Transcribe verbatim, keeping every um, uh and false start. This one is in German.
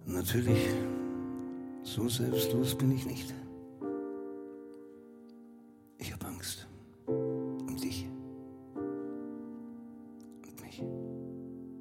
Natürlich, so selbstlos bin ich nicht. Ich habe Angst.